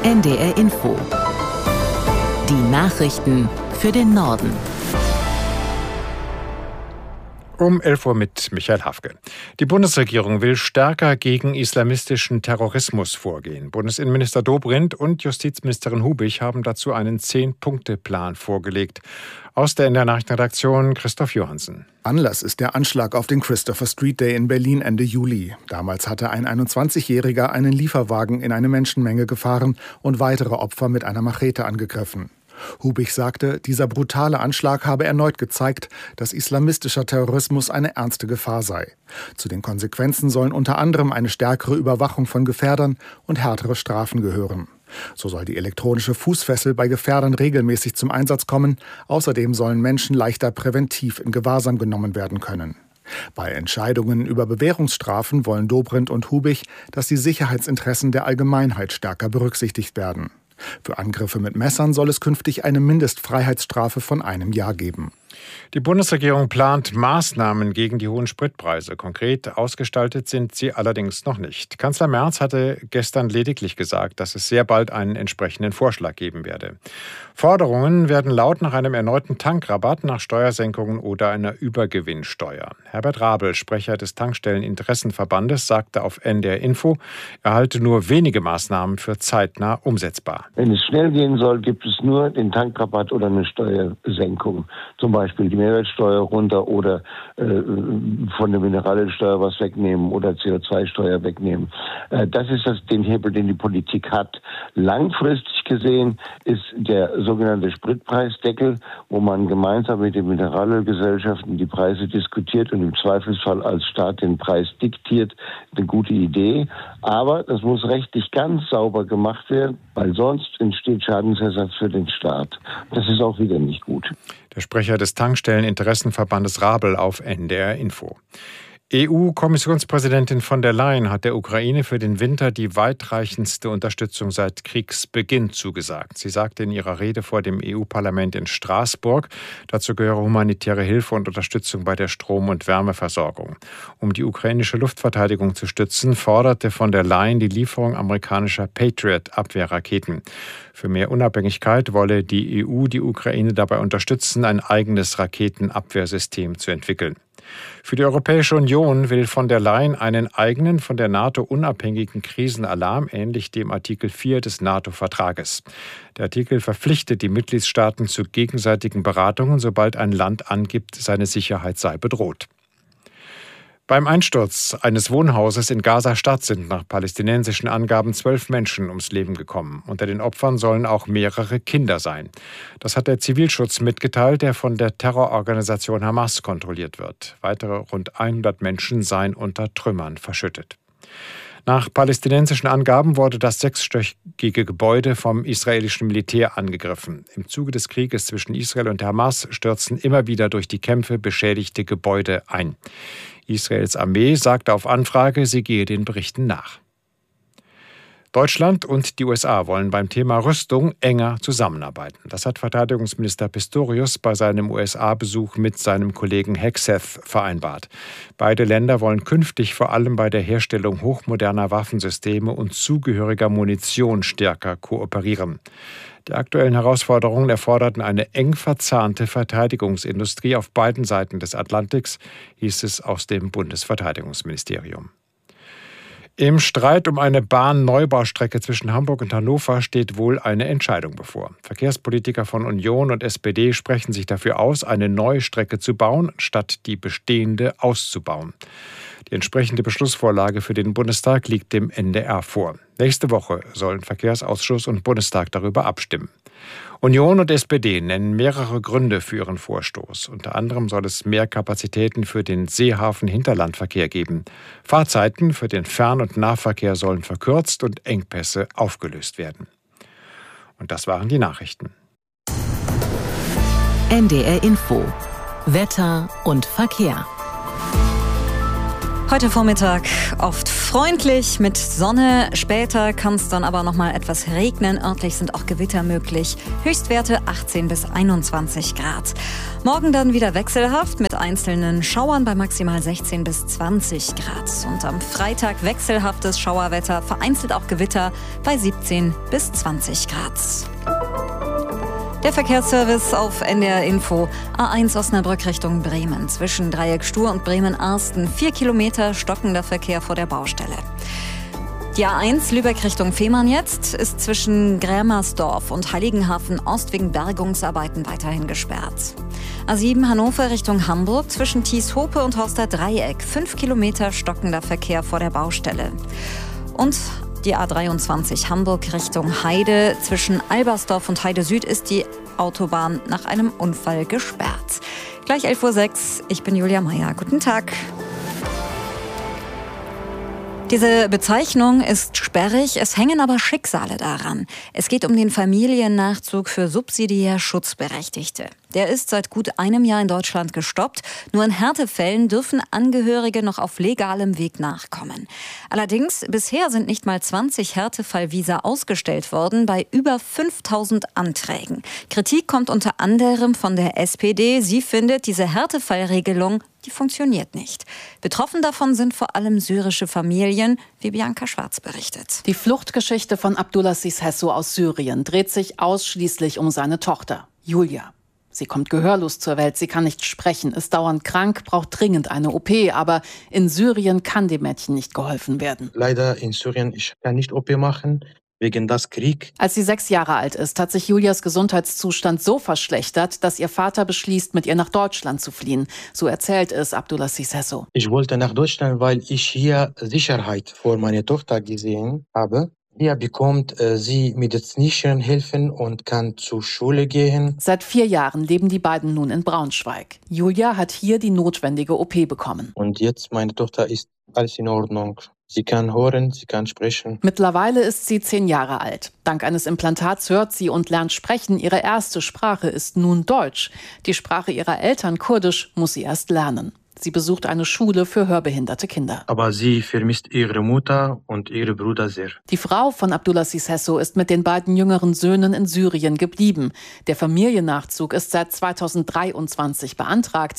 NDR Info. Die Nachrichten für den Norden. Um 11 Uhr mit Michael Hafke. Die Bundesregierung will stärker gegen islamistischen Terrorismus vorgehen. Bundesinnenminister Dobrindt und Justizministerin Hubich haben dazu einen 10-Punkte-Plan vorgelegt. Aus der NDR Nachrichtenredaktion Christoph Johansen. Anlass ist der Anschlag auf den Christopher Street Day in Berlin Ende Juli. Damals hatte ein 21-Jähriger einen Lieferwagen in eine Menschenmenge gefahren und weitere Opfer mit einer Machete angegriffen. Hubich sagte, dieser brutale Anschlag habe erneut gezeigt, dass islamistischer Terrorismus eine ernste Gefahr sei. Zu den Konsequenzen sollen unter anderem eine stärkere Überwachung von Gefährdern und härtere Strafen gehören. So soll die elektronische Fußfessel bei Gefährdern regelmäßig zum Einsatz kommen. Außerdem sollen Menschen leichter präventiv in Gewahrsam genommen werden können. Bei Entscheidungen über Bewährungsstrafen wollen Dobrindt und Hubich, dass die Sicherheitsinteressen der Allgemeinheit stärker berücksichtigt werden. Für Angriffe mit Messern soll es künftig eine Mindestfreiheitsstrafe von 1 Jahr geben. Die Bundesregierung plant Maßnahmen gegen die hohen Spritpreise. Konkret ausgestaltet sind sie allerdings noch nicht. Kanzler Merz hatte gestern lediglich gesagt, dass es sehr bald einen entsprechenden Vorschlag geben werde. Forderungen werden laut nach einem erneuten Tankrabatt, nach Steuersenkungen oder einer Übergewinnsteuer. Herbert Rabel, Sprecher des Tankstelleninteressenverbandes, sagte auf NDR Info, er halte nur wenige Maßnahmen für zeitnah umsetzbar. Wenn es schnell gehen soll, gibt es nur den Tankrabatt oder eine Steuersenkung. Zum Beispiel die Mehrwertsteuer runter oder von der Mineralölsteuer was wegnehmen oder CO2-Steuer wegnehmen. Das ist den Hebel, den die Politik hat. Langfristig gesehen ist der sogenannte Spritpreisdeckel, wo man gemeinsam mit den Mineralölgesellschaften die Preise diskutiert und im Zweifelsfall als Staat den Preis diktiert, eine gute Idee. Aber das muss rechtlich ganz sauber gemacht werden, weil sonst entsteht Schadensersatz für den Staat. Das ist auch wieder nicht gut. Der Sprecher des Tankstelleninteressenverbandes Rabel auf NDR Info. EU-Kommissionspräsidentin von der Leyen hat der Ukraine für den Winter die weitreichendste Unterstützung seit Kriegsbeginn zugesagt. Sie sagte in ihrer Rede vor dem EU-Parlament in Straßburg, dazu gehöre humanitäre Hilfe und Unterstützung bei der Strom- und Wärmeversorgung. Um die ukrainische Luftverteidigung zu stützen, forderte von der Leyen die Lieferung amerikanischer Patriot-Abwehrraketen. Für mehr Unabhängigkeit wolle die EU die Ukraine dabei unterstützen, ein eigenes Raketenabwehrsystem zu entwickeln. Für die Europäische Union will von der Leyen einen eigenen, von der NATO unabhängigen Krisenalarm, ähnlich dem Artikel 4 des NATO-Vertrages. Der Artikel verpflichtet die Mitgliedstaaten zu gegenseitigen Beratungen, sobald ein Land angibt, seine Sicherheit sei bedroht. Beim Einsturz eines Wohnhauses in Gaza-Stadt sind nach palästinensischen Angaben 12 Menschen ums Leben gekommen. Unter den Opfern sollen auch mehrere Kinder sein. Das hat der Zivilschutz mitgeteilt, der von der Terrororganisation Hamas kontrolliert wird. Weitere rund 100 Menschen seien unter Trümmern verschüttet. Nach palästinensischen Angaben wurde das 6stöckige Gebäude vom israelischen Militär angegriffen. Im Zuge des Krieges zwischen Israel und der Hamas stürzen immer wieder durch die Kämpfe beschädigte Gebäude ein. Israels Armee sagte auf Anfrage, sie gehe den Berichten nach. Deutschland und die USA wollen beim Thema Rüstung enger zusammenarbeiten. Das hat Verteidigungsminister Pistorius bei seinem USA-Besuch mit seinem Kollegen Hegseth vereinbart. Beide Länder wollen künftig vor allem bei der Herstellung hochmoderner Waffensysteme und zugehöriger Munition stärker kooperieren. Die aktuellen Herausforderungen erforderten eine eng verzahnte Verteidigungsindustrie auf beiden Seiten des Atlantiks, hieß es aus dem Bundesverteidigungsministerium. Im Streit um eine Bahnneubau-Strecke zwischen Hamburg und Hannover steht wohl eine Entscheidung bevor. Verkehrspolitiker von Union und SPD sprechen sich dafür aus, eine neue Strecke zu bauen, statt die bestehende auszubauen. Die entsprechende Beschlussvorlage für den Bundestag liegt dem NDR vor. Nächste Woche sollen Verkehrsausschuss und Bundestag darüber abstimmen. Union und SPD nennen mehrere Gründe für ihren Vorstoß. Unter anderem soll es mehr Kapazitäten für den Seehafen-Hinterlandverkehr geben. Fahrzeiten für den Fern- und Nahverkehr sollen verkürzt und Engpässe aufgelöst werden. Und das waren die Nachrichten. NDR Info. Wetter und Verkehr. Heute Vormittag oft freundlich mit Sonne. Später kann es dann aber noch mal etwas regnen. Örtlich sind auch Gewitter möglich. Höchstwerte 18 bis 21 Grad. Morgen dann wieder wechselhaft mit einzelnen Schauern bei maximal 16 bis 20 Grad. Und am Freitag wechselhaftes Schauerwetter, vereinzelt auch Gewitter bei 17 bis 20 Grad. Der Verkehrsservice auf NDR Info. A1 Osnabrück Richtung Bremen. Zwischen Dreieck Stur und Bremen-Arsten 4 Kilometer stockender Verkehr vor der Baustelle. Die A1 Lübeck Richtung Fehmarn jetzt ist zwischen Grämersdorf und Heiligenhafen Ost wegen Bergungsarbeiten weiterhin gesperrt. A7 Hannover Richtung Hamburg zwischen Thieshope und Horster Dreieck 5 Kilometer stockender Verkehr vor der Baustelle. Und die A23 Hamburg Richtung Heide. Zwischen Albersdorf und Heide Süd ist die Autobahn nach einem Unfall gesperrt. Gleich 11:06 Uhr, ich bin Julia Meyer. Guten Tag. Diese Bezeichnung ist sperrig, es hängen aber Schicksale daran. Es geht um den Familiennachzug für subsidiär Schutzberechtigte. Der ist seit gut einem Jahr in Deutschland gestoppt. Nur in Härtefällen dürfen Angehörige noch auf legalem Weg nachkommen. Allerdings, bisher sind nicht mal 20 Härtefallvisa ausgestellt worden bei über 5000 Anträgen. Kritik kommt unter anderem von der SPD. Sie findet, diese Härtefallregelung, die funktioniert nicht. Betroffen davon sind vor allem syrische Familien, wie Bianca Schwarz berichtet. Die Fluchtgeschichte von Abdulaziz Hesso aus Syrien dreht sich ausschließlich um seine Tochter, Julia. Sie kommt gehörlos zur Welt, sie kann nicht sprechen, ist dauernd krank, braucht dringend eine OP. Aber in Syrien kann dem Mädchen nicht geholfen werden. Leider in Syrien, ich kann nicht OP machen, wegen des Kriegs. Als sie 6 Jahre alt ist, hat sich Julias Gesundheitszustand so verschlechtert, dass ihr Vater beschließt, mit ihr nach Deutschland zu fliehen. So erzählt es Abdulaziz Hesso. Ich wollte nach Deutschland, weil ich hier Sicherheit für meine Tochter gesehen habe. Hier bekommt sie medizinische Hilfen und kann zur Schule gehen. Seit 4 Jahren leben die beiden nun in Braunschweig. Julia hat hier die notwendige OP bekommen. Und jetzt, meine Tochter, ist alles in Ordnung. Sie kann hören, sie kann sprechen. Mittlerweile ist sie 10 Jahre alt. Dank eines Implantats hört sie und lernt sprechen. Ihre erste Sprache ist nun Deutsch. Die Sprache ihrer Eltern, Kurdisch, muss sie erst lernen. Sie besucht eine Schule für hörbehinderte Kinder. Aber sie vermisst ihre Mutter und ihre Brüder sehr. Die Frau von Abdulaziz Hesso ist mit den beiden jüngeren Söhnen in Syrien geblieben. Der Familiennachzug ist seit 2023 beantragt.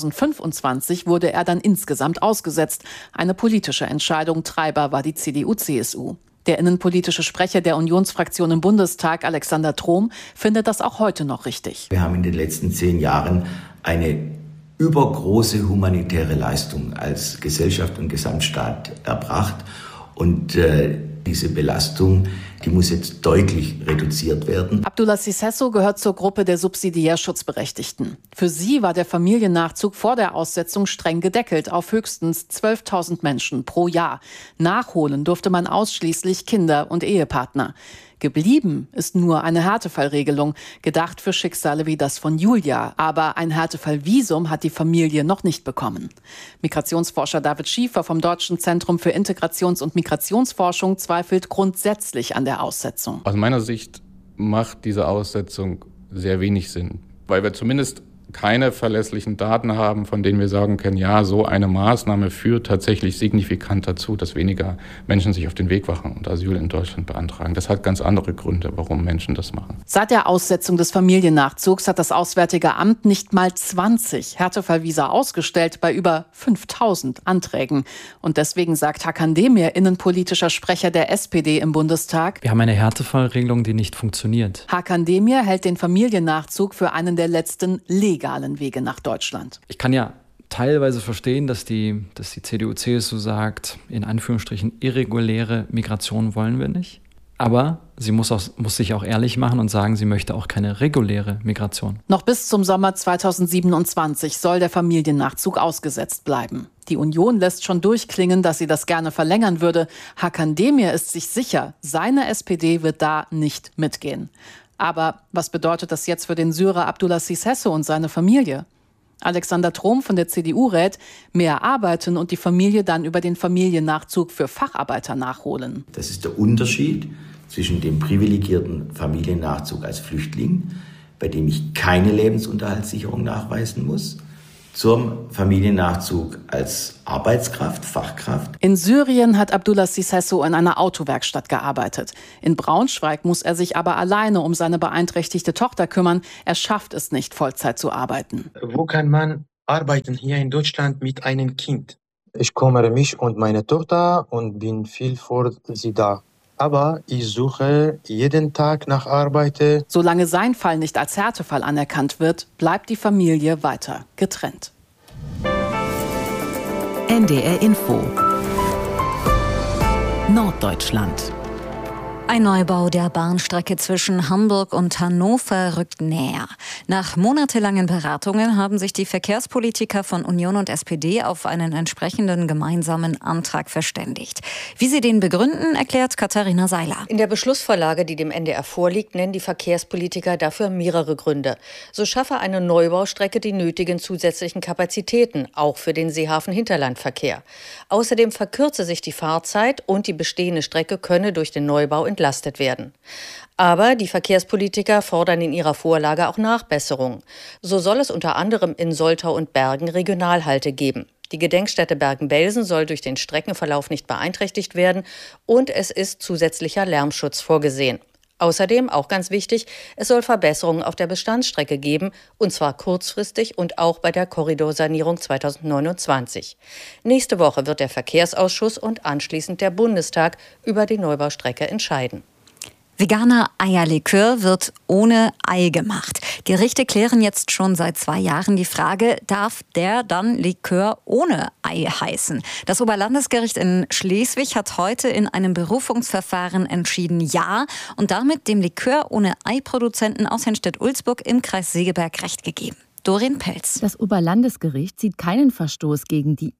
2025 wurde er dann insgesamt ausgesetzt. Eine politische Entscheidung. Treiber war die CDU-CSU. Der innenpolitische Sprecher der Unionsfraktion im Bundestag, Alexander Trom, findet das auch heute noch richtig. Wir haben in den letzten 10 Jahren eine übergroße humanitäre Leistung als Gesellschaft und Gesamtstaat erbracht. Und diese Belastung, die muss jetzt deutlich reduziert werden. Abdulaziz Hesso gehört zur Gruppe der subsidiär Schutzberechtigten. Für sie war der Familiennachzug vor der Aussetzung streng gedeckelt auf höchstens 12.000 Menschen pro Jahr. Nachholen durfte man ausschließlich Kinder und Ehepartner. Geblieben ist nur eine Härtefallregelung, gedacht für Schicksale wie das von Julia. Aber ein Härtefallvisum hat die Familie noch nicht bekommen. Migrationsforscher David Schiefer vom Deutschen Zentrum für Integrations- und Migrationsforschung zweifelt grundsätzlich an der Aussetzung. Aus meiner Sicht macht diese Aussetzung sehr wenig Sinn, weil wir zumindest keine verlässlichen Daten haben, von denen wir sagen können, ja, so eine Maßnahme führt tatsächlich signifikant dazu, dass weniger Menschen sich auf den Weg machen und Asyl in Deutschland beantragen. Das hat ganz andere Gründe, warum Menschen das machen. Seit der Aussetzung des Familiennachzugs hat das Auswärtige Amt nicht mal 20 Härtefallvisa ausgestellt bei über 5000 Anträgen. Und deswegen sagt Hakan Demir, innenpolitischer Sprecher der SPD im Bundestag: Wir haben eine Härtefallregelung, die nicht funktioniert. Hakan Demir hält den Familiennachzug für einen der letzten legalen Wege nach Deutschland. Ich kann ja teilweise verstehen, dass die CDU-CSU sagt, in Anführungsstrichen, irreguläre Migration wollen wir nicht. Aber sie muss sich auch ehrlich machen und sagen, sie möchte auch keine reguläre Migration. Noch bis zum Sommer 2027 soll der Familiennachzug ausgesetzt bleiben. Die Union lässt schon durchklingen, dass sie das gerne verlängern würde. Hakan Demir ist sich sicher, seine SPD wird da nicht mitgehen. Aber was bedeutet das jetzt für den Syrer Abdulaziz Hesso und seine Familie? Alexander Trom von der CDU rät, mehr arbeiten und die Familie dann über den Familiennachzug für Facharbeiter nachholen. Das ist der Unterschied zwischen dem privilegierten Familiennachzug als Flüchtling, bei dem ich keine Lebensunterhaltssicherung nachweisen muss, zum Familiennachzug als Arbeitskraft, Fachkraft. In Syrien hat Abdulaziz Sesso in einer Autowerkstatt gearbeitet. In Braunschweig muss er sich aber alleine um seine beeinträchtigte Tochter kümmern. Er schafft es nicht, Vollzeit zu arbeiten. Wo kann man arbeiten hier in Deutschland mit einem Kind? Ich kümmere mich um meine Tochter und bin viel für sie da. Aber ich suche jeden Tag nach Arbeit. Solange sein Fall nicht als Härtefall anerkannt wird, bleibt die Familie weiter getrennt. NDR Info Norddeutschland. Ein Neubau der Bahnstrecke zwischen Hamburg und Hannover rückt näher. Nach monatelangen Beratungen haben sich die Verkehrspolitiker von Union und SPD auf einen entsprechenden gemeinsamen Antrag verständigt. Wie sie den begründen, erklärt Katharina Seiler. In der Beschlussvorlage, die dem NDR vorliegt, nennen die Verkehrspolitiker dafür mehrere Gründe. So schaffe eine Neubaustrecke die nötigen zusätzlichen Kapazitäten, auch für den Seehafen-Hinterlandverkehr. Außerdem verkürze sich die Fahrzeit und die bestehende Strecke könne durch den Neubau entlastet werden. Aber die Verkehrspolitiker fordern in ihrer Vorlage auch Nachbesserungen. So soll es unter anderem in Soltau und Bergen Regionalhalte geben. Die Gedenkstätte Bergen-Belsen soll durch den Streckenverlauf nicht beeinträchtigt werden und es ist zusätzlicher Lärmschutz vorgesehen. Außerdem, auch ganz wichtig, es soll Verbesserungen auf der Bestandsstrecke geben, und zwar kurzfristig und auch bei der Korridorsanierung 2029. Nächste Woche wird der Verkehrsausschuss und anschließend der Bundestag über die Neubaustrecke entscheiden. Veganer Eierlikör wird ohne Ei gemacht. Gerichte klären jetzt schon seit 2 Jahren die Frage, darf der dann Likör ohne Ei heißen? Das Oberlandesgericht in Schleswig hat heute in einem Berufungsverfahren entschieden, ja, und damit dem Likör ohne Ei-Produzenten aus Henstedt-Ulzburg im Kreis Segeberg Recht gegeben. Doreen Pelz. Das Oberlandesgericht sieht keinen Verstoß gegen die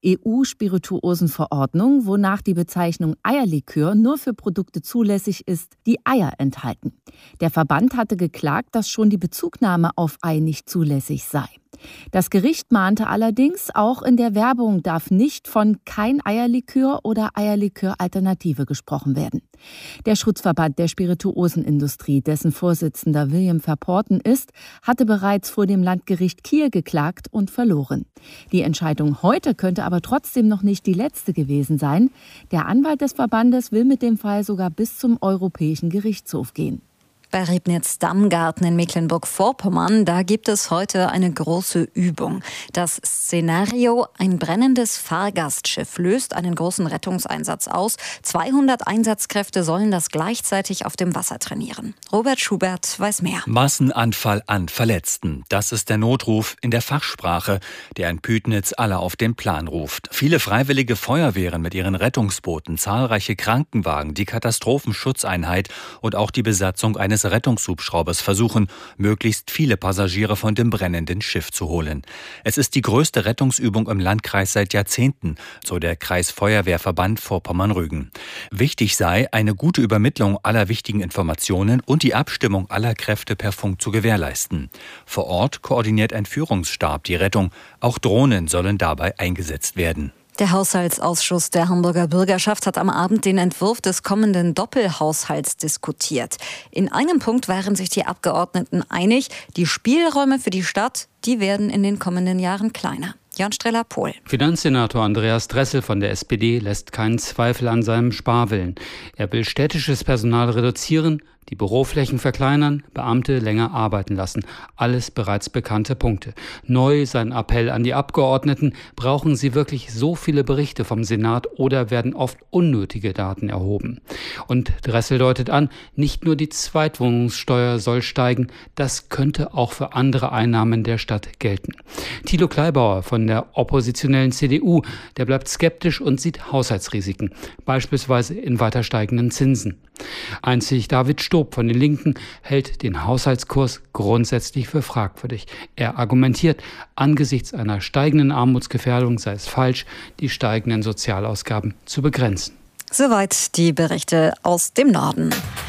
EU-Spirituosenverordnung, wonach die Bezeichnung Eierlikör nur für Produkte zulässig ist, die Eier enthalten. Der Verband hatte geklagt, dass schon die Bezugnahme auf Ei nicht zulässig sei. Das Gericht mahnte allerdings, auch in der Werbung darf nicht von kein Eierlikör oder Eierlikör-Alternative gesprochen werden. Der Schutzverband der Spirituosenindustrie, dessen Vorsitzender William Verporten ist, hatte bereits vor dem Landgericht Kiel geklagt und verloren. Die Entscheidung heute könnte aber trotzdem noch nicht die letzte gewesen sein. Der Anwalt des Verbandes will mit dem Fall sogar bis zum Europäischen Gerichtshof gehen. Bei Ribnitz-Dammgarten in Mecklenburg-Vorpommern, da gibt es heute eine große Übung. Das Szenario: ein brennendes Fahrgastschiff löst einen großen Rettungseinsatz aus. 200 Einsatzkräfte sollen das gleichzeitig auf dem Wasser trainieren. Robert Schubert weiß mehr. Massenanfall an Verletzten. Das ist der Notruf in der Fachsprache, der in Pütnitz alle auf den Plan ruft. Viele freiwillige Feuerwehren mit ihren Rettungsbooten, zahlreiche Krankenwagen, die Katastrophenschutzeinheit und auch die Besatzung eines Rettungshubschraubers versuchen, möglichst viele Passagiere von dem brennenden Schiff zu holen. Es ist die größte Rettungsübung im Landkreis seit Jahrzehnten, so der Kreisfeuerwehrverband Vorpommern-Rügen. Wichtig sei, eine gute Übermittlung aller wichtigen Informationen und die Abstimmung aller Kräfte per Funk zu gewährleisten. Vor Ort koordiniert ein Führungsstab die Rettung. Auch Drohnen sollen dabei eingesetzt werden. Der Haushaltsausschuss der Hamburger Bürgerschaft hat am Abend den Entwurf des kommenden Doppelhaushalts diskutiert. In einem Punkt waren sich die Abgeordneten einig: die Spielräume für die Stadt, die werden in den kommenden Jahren kleiner. Jan Streller-Pohl. Finanzsenator Andreas Dressel von der SPD lässt keinen Zweifel an seinem Sparwillen. Er will städtisches Personal reduzieren, die Büroflächen verkleinern, Beamte länger arbeiten lassen. Alles bereits bekannte Punkte. Neu sein Appell an die Abgeordneten: brauchen sie wirklich so viele Berichte vom Senat oder werden oft unnötige Daten erhoben? Und Dressel deutet an, nicht nur die Zweitwohnungssteuer soll steigen, das könnte auch für andere Einnahmen der Stadt gelten. Thilo Kleibauer von der oppositionellen CDU, der bleibt skeptisch und sieht Haushaltsrisiken, beispielsweise in weiter steigenden Zinsen. Einzig David Stob von den Linken hält den Haushaltskurs grundsätzlich für fragwürdig. Er argumentiert, angesichts einer steigenden Armutsgefährdung sei es falsch, die steigenden Sozialausgaben zu begrenzen. Soweit die Berichte aus dem Norden.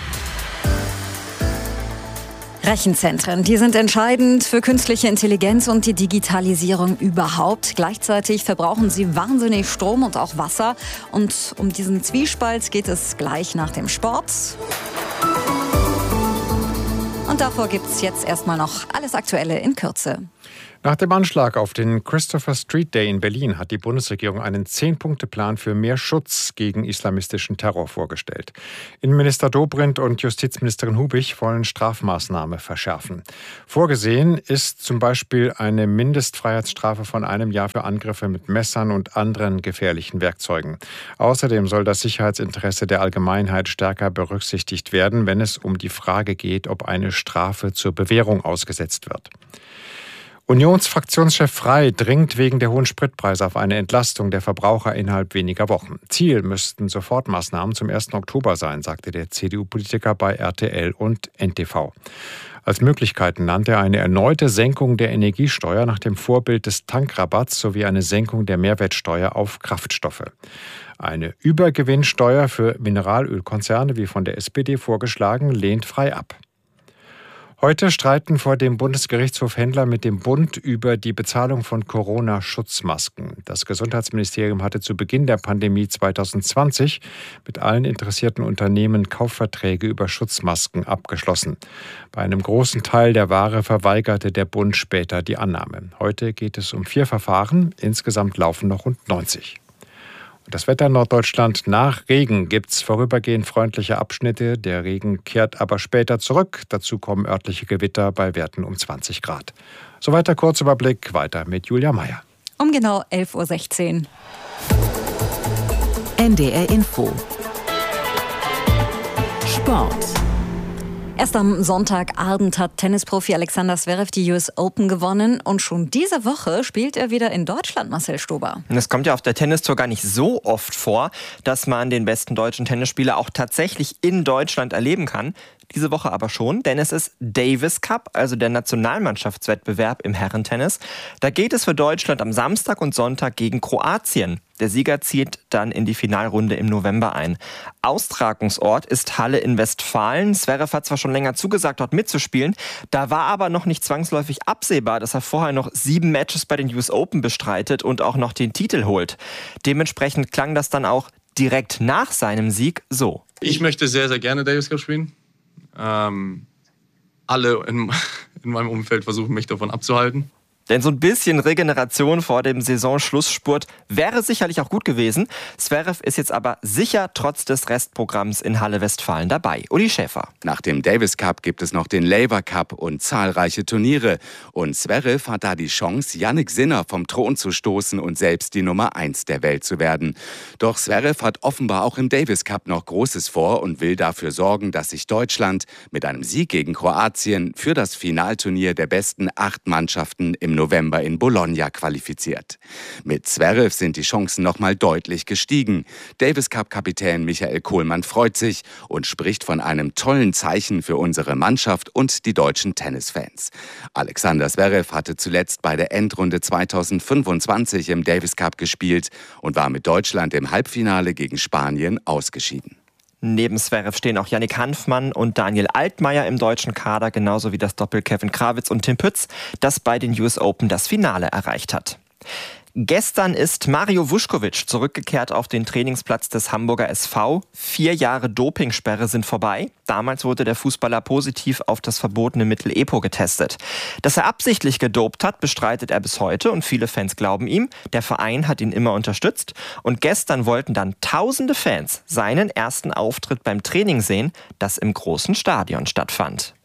Rechenzentren, die sind entscheidend für künstliche Intelligenz und die Digitalisierung überhaupt. Gleichzeitig verbrauchen sie wahnsinnig Strom und auch Wasser. Und um diesen Zwiespalt geht es gleich nach dem Sport. Und davor gibt es jetzt erstmal noch alles Aktuelle in Kürze. Nach dem Anschlag auf den Christopher Street Day in Berlin hat die Bundesregierung einen 10-Punkte-Plan für mehr Schutz gegen islamistischen Terror vorgestellt. Innenminister Dobrindt und Justizministerin Hubig wollen Strafmaßnahmen verschärfen. Vorgesehen ist zum Beispiel eine Mindestfreiheitsstrafe von 1 Jahr für Angriffe mit Messern und anderen gefährlichen Werkzeugen. Außerdem soll das Sicherheitsinteresse der Allgemeinheit stärker berücksichtigt werden, wenn es um die Frage geht, ob eine Strafe zur Bewährung ausgesetzt wird. Unionsfraktionschef Frey dringt wegen der hohen Spritpreise auf eine Entlastung der Verbraucher innerhalb weniger Wochen. Ziel müssten Sofortmaßnahmen zum 1. Oktober sein, sagte der CDU-Politiker bei RTL und NTV. Als Möglichkeiten nannte er eine erneute Senkung der Energiesteuer nach dem Vorbild des Tankrabatts sowie eine Senkung der Mehrwertsteuer auf Kraftstoffe. Eine Übergewinnsteuer für Mineralölkonzerne, wie von der SPD vorgeschlagen, lehnt Frey ab. Heute streiten vor dem Bundesgerichtshof Händler mit dem Bund über die Bezahlung von Corona-Schutzmasken. Das Gesundheitsministerium hatte zu Beginn der Pandemie 2020 mit allen interessierten Unternehmen Kaufverträge über Schutzmasken abgeschlossen. Bei einem großen Teil der Ware verweigerte der Bund später die Annahme. Heute geht es um 4 Verfahren. Insgesamt laufen noch rund 90. Das Wetter in Norddeutschland: nach Regen gibt es vorübergehend freundliche Abschnitte. Der Regen kehrt aber später zurück. Dazu kommen örtliche Gewitter bei Werten um 20 Grad. Soweit der Kurzüberblick. Weiter mit Julia Meyer. Um genau 11.16 Uhr. NDR Info. Sport. Erst am Sonntagabend hat Tennisprofi Alexander Zverev die US Open gewonnen und schon diese Woche spielt er wieder in Deutschland, Marcel Stober. Es kommt ja auf der Tennistour gar nicht so oft vor, dass man den besten deutschen Tennisspieler auch tatsächlich in Deutschland erleben kann. Diese Woche aber schon, denn es ist Davis Cup, also der Nationalmannschaftswettbewerb im Herrentennis. Da geht es für Deutschland am Samstag und Sonntag gegen Kroatien. Der Sieger zieht dann in die Finalrunde im November ein. Austragungsort ist Halle in Westfalen. Zverev hat zwar schon länger zugesagt, dort mitzuspielen, da war aber noch nicht zwangsläufig absehbar, dass er vorher noch 7 Matches bei den US Open bestreitet und auch noch den Titel holt. Dementsprechend klang das dann auch direkt nach seinem Sieg so. Ich möchte sehr, sehr gerne Davis Cup spielen. Alle in meinem Umfeld versuchen, mich davon abzuhalten. Denn so ein bisschen Regeneration vor dem Saisonschlussspurt wäre sicherlich auch gut gewesen. Zverev ist jetzt aber sicher trotz des Restprogramms in Halle Westfalen dabei. Uli Schäfer. Nach dem Davis Cup gibt es noch den Laver Cup und zahlreiche Turniere. Und Zverev hat da die Chance, Jannik Sinner vom Thron zu stoßen und selbst die Nummer 1 der Welt zu werden. Doch Zverev hat offenbar auch im Davis Cup noch Großes vor und will dafür sorgen, dass sich Deutschland mit einem Sieg gegen Kroatien für das Finalturnier der besten 8 Mannschaften im November in Bologna qualifiziert. Mit Zverev sind die Chancen nochmal deutlich gestiegen. Davis Cup-Kapitän Michael Kohlmann freut sich und spricht von einem tollen Zeichen für unsere Mannschaft und die deutschen Tennisfans. Alexander Zverev hatte zuletzt bei der Endrunde 2025 im Davis Cup gespielt und war mit Deutschland im Halbfinale gegen Spanien ausgeschieden. Neben Zverev stehen auch Yannick Hanfmann und Daniel Altmaier im deutschen Kader, genauso wie das Doppel Kevin Krawitz und Tim Pütz, das bei den US Open das Finale erreicht hat. Gestern ist Mario Vuskovic zurückgekehrt auf den Trainingsplatz des Hamburger SV. 4 Jahre Dopingsperre sind vorbei. Damals wurde der Fußballer positiv auf das verbotene Mittel EPO getestet. Dass er absichtlich gedopt hat, bestreitet er bis heute und viele Fans glauben ihm. Der Verein hat ihn immer unterstützt. Und gestern wollten dann tausende Fans seinen ersten Auftritt beim Training sehen, das im großen Stadion stattfand.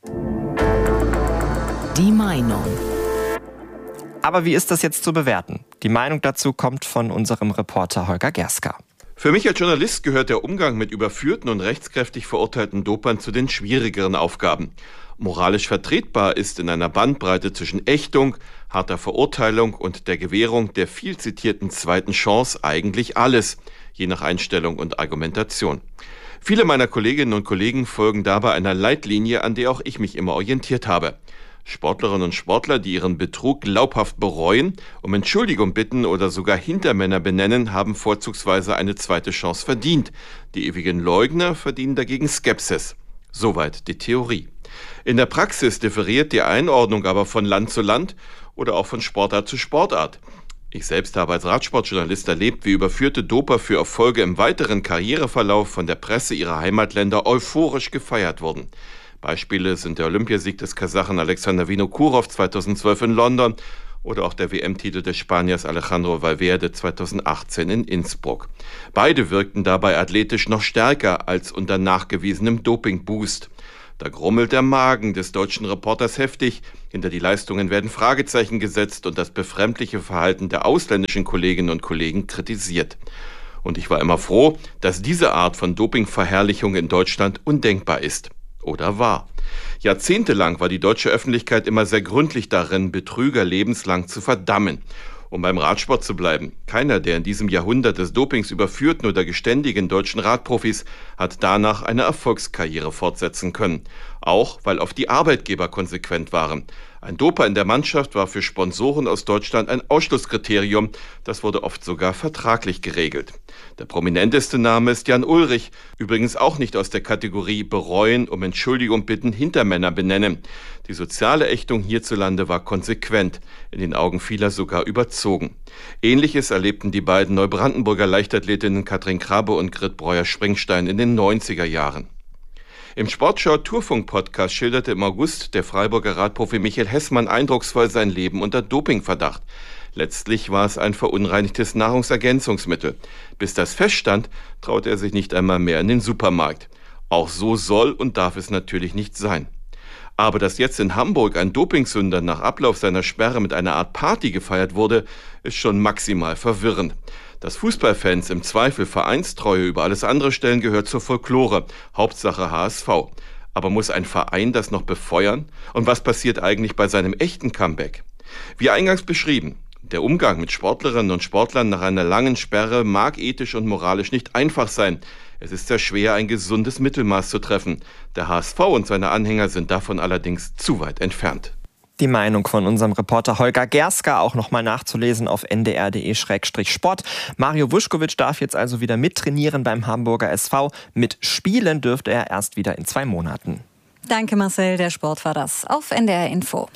Die Meinung. Aber wie ist das jetzt zu bewerten? Die Meinung dazu kommt von unserem Reporter Holger Gerska. Für mich als Journalist gehört der Umgang mit überführten und rechtskräftig verurteilten Dopern zu den schwierigeren Aufgaben. Moralisch vertretbar ist in einer Bandbreite zwischen Ächtung, harter Verurteilung und der Gewährung der viel zitierten zweiten Chance eigentlich alles, je nach Einstellung und Argumentation. Viele meiner Kolleginnen und Kollegen folgen dabei einer Leitlinie, an der auch ich mich immer orientiert habe. Sportlerinnen und Sportler, die ihren Betrug glaubhaft bereuen, um Entschuldigung bitten oder sogar Hintermänner benennen, haben vorzugsweise eine zweite Chance verdient. Die ewigen Leugner verdienen dagegen Skepsis. Soweit die Theorie. In der Praxis differiert die Einordnung aber von Land zu Land oder auch von Sportart zu Sportart. Ich selbst habe als Radsportjournalist erlebt, wie überführte Doper für Erfolge im weiteren Karriereverlauf von der Presse ihrer Heimatländer euphorisch gefeiert wurden. Beispiele sind der Olympiasieg des Kasachen Alexander Vinokurov 2012 in London oder auch der WM-Titel des Spaniers Alejandro Valverde 2018 in Innsbruck. Beide wirkten dabei athletisch noch stärker als unter nachgewiesenem Dopingboost. Da grummelt der Magen des deutschen Reporters heftig, hinter die Leistungen werden Fragezeichen gesetzt und das befremdliche Verhalten der ausländischen Kolleginnen und Kollegen kritisiert. Und ich war immer froh, dass diese Art von Dopingverherrlichung in Deutschland undenkbar ist. Oder war. Jahrzehntelang war die deutsche Öffentlichkeit immer sehr gründlich darin, Betrüger lebenslang zu verdammen. Um beim Radsport zu bleiben, keiner der in diesem Jahrhundert des Dopings überführten oder geständigen deutschen Radprofis hat danach eine Erfolgskarriere fortsetzen können. Auch weil auf die Arbeitgeber konsequent waren. Ein Doper in der Mannschaft war für Sponsoren aus Deutschland ein Ausschlusskriterium. Das wurde oft sogar vertraglich geregelt. Der prominenteste Name ist Jan Ullrich, übrigens auch nicht aus der Kategorie bereuen, um Entschuldigung bitten, Hintermänner benennen. Die soziale Ächtung hierzulande war konsequent, in den Augen vieler sogar überzogen. Ähnliches erlebten die beiden Neubrandenburger Leichtathletinnen Katrin Krabbe und Grit Breuer-Springstein in den 90er Jahren. Im Sportschau-Tourfunk-Podcast schilderte im August der Freiburger Radprofi Michael Hessmann eindrucksvoll sein Leben unter Dopingverdacht. Letztlich war es ein verunreinigtes Nahrungsergänzungsmittel. Bis das feststand, traute er sich nicht einmal mehr in den Supermarkt. Auch so soll und darf es natürlich nicht sein. Aber dass jetzt in Hamburg ein Dopingsünder nach Ablauf seiner Sperre mit einer Art Party gefeiert wurde, ist schon maximal verwirrend. Dass Fußballfans im Zweifel Vereinstreue über alles andere stellen, gehört zur Folklore. Hauptsache HSV. Aber muss ein Verein das noch befeuern? Und was passiert eigentlich bei seinem echten Comeback? Wie eingangs beschrieben, der Umgang mit Sportlerinnen und Sportlern nach einer langen Sperre mag ethisch und moralisch nicht einfach sein. Es ist sehr schwer, ein gesundes Mittelmaß zu treffen. Der HSV und seine Anhänger sind davon allerdings zu weit entfernt. Die Meinung von unserem Reporter Holger Gerska auch nochmal nachzulesen auf ndr.de/sport. Mario Vuskovic darf jetzt also wieder mittrainieren beim Hamburger SV. Mit Spielen dürfte er erst wieder in 2 Monaten. Danke Marcel, der Sport war das auf NDR Info.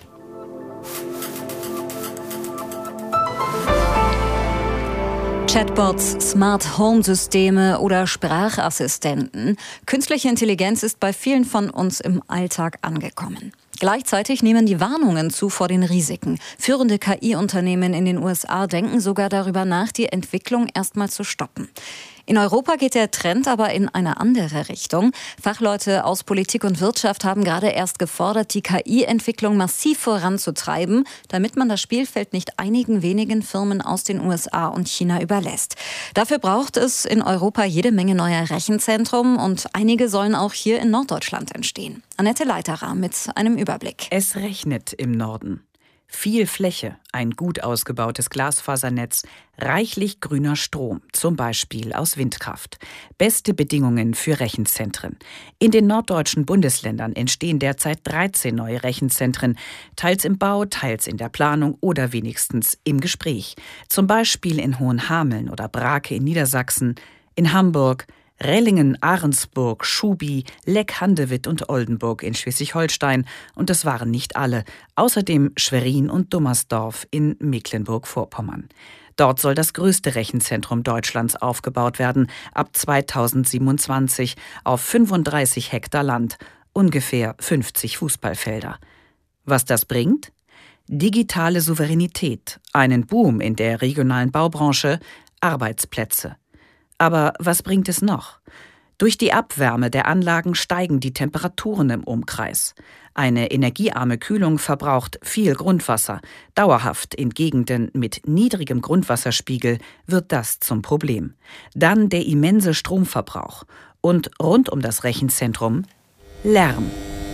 Chatbots, Smart Home Systeme oder Sprachassistenten. Künstliche Intelligenz ist bei vielen von uns im Alltag angekommen. Gleichzeitig nehmen die Warnungen zu vor den Risiken. Führende KI-Unternehmen in den USA denken sogar darüber nach, die Entwicklung erstmal zu stoppen. In Europa geht der Trend aber in eine andere Richtung. Fachleute aus Politik und Wirtschaft haben gerade erst gefordert, die KI-Entwicklung massiv voranzutreiben, damit man das Spielfeld nicht einigen wenigen Firmen aus den USA und China überlässt. Dafür braucht es in Europa jede Menge neuer Rechenzentren und einige sollen auch hier in Norddeutschland entstehen. Annette Leiterer mit einem Überblick. Es regnet im Norden. Viel Fläche, ein gut ausgebautes Glasfasernetz, reichlich grüner Strom, zum Beispiel aus Windkraft. Beste Bedingungen für Rechenzentren. In den norddeutschen Bundesländern entstehen derzeit 13 neue Rechenzentren, teils im Bau, teils in der Planung oder wenigstens im Gespräch. Zum Beispiel in Hohenhameln oder Brake in Niedersachsen, in Hamburg, Rellingen, Ahrensburg, Schubi, Leck, Handewitt und Oldenburg in Schleswig-Holstein. Und das waren nicht alle. Außerdem Schwerin und Dummersdorf in Mecklenburg-Vorpommern. Dort soll das größte Rechenzentrum Deutschlands aufgebaut werden, ab 2027 auf 35 Hektar Land, ungefähr 50 Fußballfelder. Was das bringt? Digitale Souveränität, einen Boom in der regionalen Baubranche, Arbeitsplätze. Aber was bringt es noch? Durch die Abwärme der Anlagen steigen die Temperaturen im Umkreis. Eine energiearme Kühlung verbraucht viel Grundwasser. Dauerhaft in Gegenden mit niedrigem Grundwasserspiegel wird das zum Problem. Dann der immense Stromverbrauch. Und rund um das Rechenzentrum Lärm.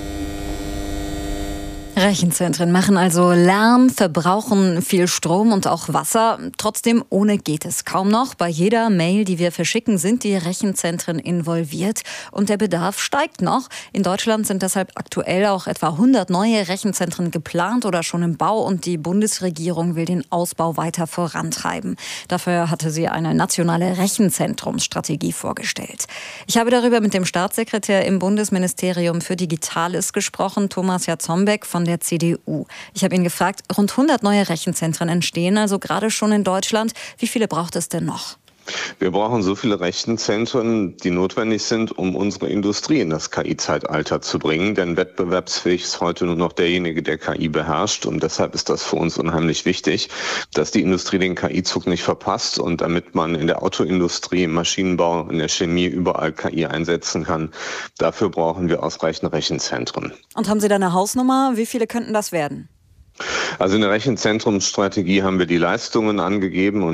Rechenzentren machen also Lärm, verbrauchen viel Strom und auch Wasser. Trotzdem, ohne geht es kaum noch. Bei jeder Mail, die wir verschicken, sind die Rechenzentren involviert. Und der Bedarf steigt noch. In Deutschland sind deshalb aktuell auch etwa 100 neue Rechenzentren geplant oder schon im Bau. Und die Bundesregierung will den Ausbau weiter vorantreiben. Dafür hatte sie eine nationale Rechenzentrumsstrategie vorgestellt. Ich habe darüber mit dem Staatssekretär im Bundesministerium für Digitales gesprochen, Thomas Jarzombeck von der CDU. Ich habe ihn gefragt, rund 100 neue Rechenzentren entstehen, also gerade schon in Deutschland. Wie viele braucht es denn noch? Wir brauchen so viele Rechenzentren, die notwendig sind, um unsere Industrie in das KI-Zeitalter zu bringen. Denn wettbewerbsfähig ist heute nur noch derjenige, der KI beherrscht. Und deshalb ist das für uns unheimlich wichtig, dass die Industrie den KI-Zug nicht verpasst. Und damit man in der Autoindustrie, im Maschinenbau, in der Chemie überall KI einsetzen kann, dafür brauchen wir ausreichend Rechenzentren. Und haben Sie da eine Hausnummer? Wie viele könnten das werden? Also in der Rechenzentrumsstrategie haben wir die Leistungen angegeben. Und